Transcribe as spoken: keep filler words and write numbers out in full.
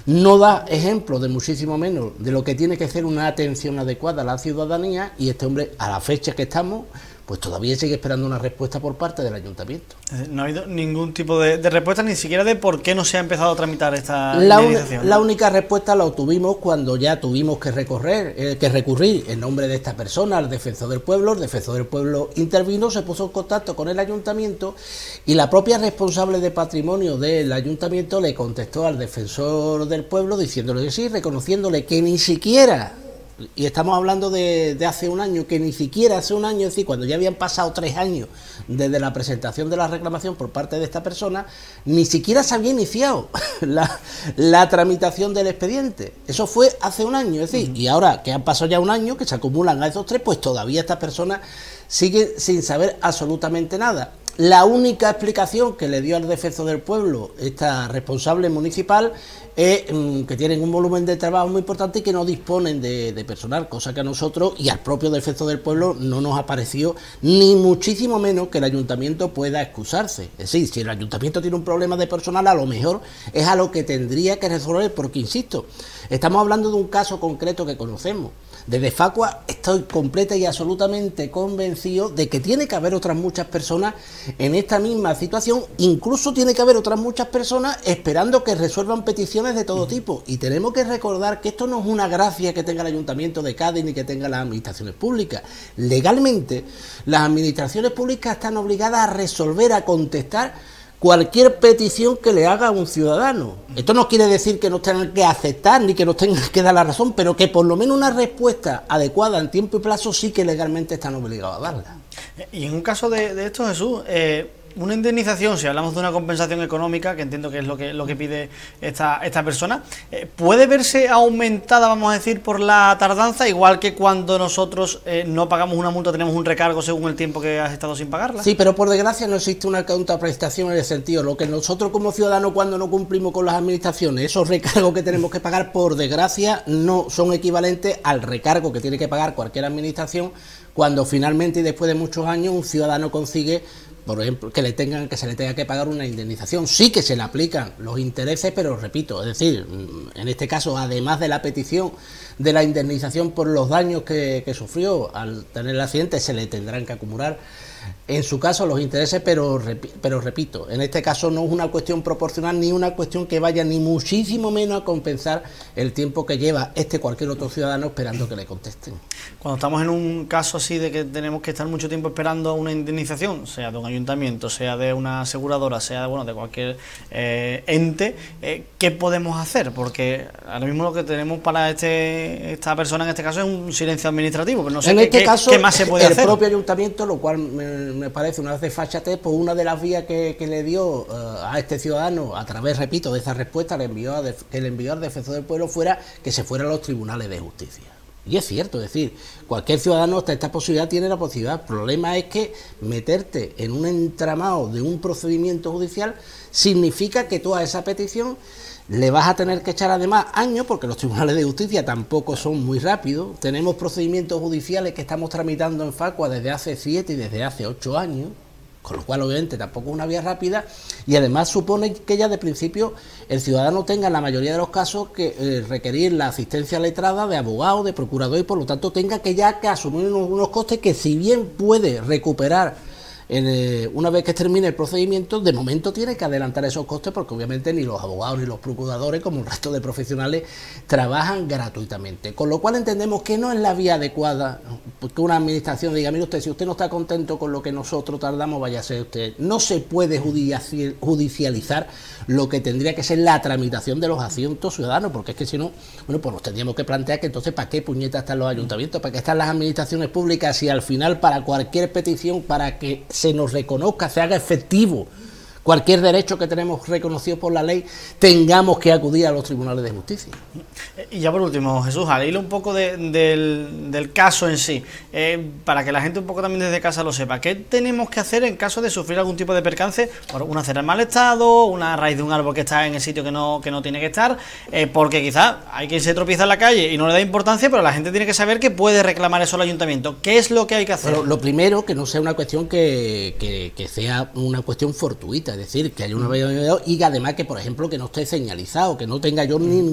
no da ejemplo de muchísimo menos de lo que tiene que ser una atención adecuada a la ciudadanía, y este hombre, a la fecha que estamos, pues todavía sigue esperando una respuesta por parte del ayuntamiento. No ha habido ningún tipo de, de respuesta, ni siquiera de por qué no se ha empezado a tramitar esta la indemnización, ¿no? La única respuesta la obtuvimos cuando ya tuvimos que recorrer, eh, que recurrir en nombre de esta persona al defensor del pueblo. El defensor del pueblo intervino, se puso en contacto con el ayuntamiento, y la propia responsable de patrimonio del ayuntamiento le contestó al defensor del pueblo diciéndole que sí, reconociéndole que ni siquiera, y estamos hablando de, de hace un año, que ni siquiera hace un año, es decir, cuando ya habían pasado tres años desde la presentación de la reclamación por parte de esta persona, ni siquiera se había iniciado la, la tramitación del expediente. Eso fue hace un año, es decir, uh-huh. y ahora que han pasado ya un año, que se acumulan a esos tres, pues todavía esta persona sigue sin saber absolutamente nada. La única explicación que le dio al defensor del pueblo esta responsable municipal es mmm, que tienen un volumen de trabajo muy importante y que no disponen de, de personal, cosa que a nosotros y al propio defensor del pueblo no nos ha parecido, ni muchísimo menos que el ayuntamiento pueda excusarse. Es decir, si el ayuntamiento tiene un problema de personal, a lo mejor es a lo que tendría que resolver, porque insisto, estamos hablando de un caso concreto que conocemos. Desde Facua estoy completa y absolutamente convencido de que tiene que haber otras muchas personas en esta misma situación, incluso tiene que haber otras muchas personas esperando que resuelvan peticiones de todo tipo, y tenemos que recordar que esto no es una gracia que tenga el Ayuntamiento de Cádiz ni que tenga las administraciones públicas. Legalmente las administraciones públicas están obligadas a resolver, a contestar cualquier petición que le haga a un ciudadano. Esto no quiere decir que nos tengan que aceptar ni que nos tengan que dar la razón, pero que por lo menos una respuesta adecuada en tiempo y plazo sí que legalmente están obligados a darla. Y en un caso de, de esto, Jesús, eh, una indemnización, si hablamos de una compensación económica, que entiendo que es lo que lo que pide esta, esta persona, eh, ¿puede verse aumentada, vamos a decir, por la tardanza, igual que cuando nosotros eh, no pagamos una multa, tenemos un recargo según el tiempo que has estado sin pagarla? Sí, pero por desgracia no existe una contraprestación en ese sentido. Lo que nosotros como ciudadanos, cuando no cumplimos con las administraciones, esos recargos que tenemos que pagar, por desgracia, no son equivalentes al recargo que tiene que pagar cualquier administración cuando finalmente y después de muchos años un ciudadano consigue, por ejemplo, que le tengan que se le tenga que pagar una indemnización. Sí que se le aplican los intereses, pero repito, es decir, en este caso, además de la petición de la indemnización por los daños que, que sufrió al tener el accidente, se le tendrán que acumular en su caso los intereses, pero, pero repito, en este caso no es una cuestión proporcional ni una cuestión que vaya ni muchísimo menos a compensar el tiempo que lleva este cualquier otro ciudadano esperando que le contesten. Cuando estamos en un caso así de que tenemos que estar mucho tiempo esperando una indemnización, sea de un ayuntamiento, sea de una aseguradora, sea de, bueno, de cualquier eh, ente, eh, ¿qué podemos hacer? Porque ahora mismo lo que tenemos para este esta persona en este caso es un silencio administrativo, pero no sé en qué, este qué, caso, qué más se puede el hacer. El propio ayuntamiento, lo cual me, me parece una desfachatez, pues una de las vías que, que le dio uh, a este ciudadano, a través, repito, de esa respuesta le envió a def, que le envió al defensor del pueblo, fuera que se fuera a los tribunales de justicia. Y es cierto, es decir, cualquier ciudadano hasta esta posibilidad tiene la posibilidad. El problema es que meterte en un entramado de un procedimiento judicial significa que toda esa petición le vas a tener que echar además años, porque los tribunales de justicia tampoco son muy rápidos. Tenemos procedimientos judiciales que estamos tramitando en Facua desde hace siete y desde hace ocho años, con lo cual obviamente tampoco es una vía rápida, y además supone que ya de principio el ciudadano tenga en la mayoría de los casos que eh, requerir la asistencia letrada de abogado, de procurador, y por lo tanto tenga que ya que asumir unos, unos costes que, si bien puede recuperar en, eh, una vez que termine el procedimiento, de momento tiene que adelantar esos costes, porque obviamente ni los abogados ni los procuradores, como el resto de profesionales, trabajan gratuitamente, con lo cual entendemos que no es la vía adecuada que una administración diga: mire usted, si usted no está contento con lo que nosotros tardamos, vaya a ser usted. No se puede judicializar lo que tendría que ser la tramitación de los asuntos ciudadanos, porque es que si no, bueno, pues nos tendríamos que plantear que entonces ¿para qué puñetas están los ayuntamientos? ¿Para qué están las administraciones públicas? Y al final, para cualquier petición, para que se nos reconozca, se haga efectivo cualquier derecho que tenemos reconocido por la ley, tengamos que acudir a los tribunales de justicia. Y ya por último, Jesús, al hilo un poco de, del, del caso en sí, eh, para que la gente un poco también desde casa lo sepa, ¿qué tenemos que hacer en caso de sufrir algún tipo de percance? Por una acera en mal estado, una raíz de un árbol que está en el sitio que no, que no tiene que estar, eh, porque quizás hay quien se tropieza en la calle y no le da importancia, pero la gente tiene que saber que puede reclamar eso al ayuntamiento. ¿Qué es lo que hay que hacer? Pero lo primero, que no sea una cuestión que, que, que sea una cuestión fortuita, es decir, que haya una y además que, por ejemplo, que no esté señalizado, que no tenga yo ni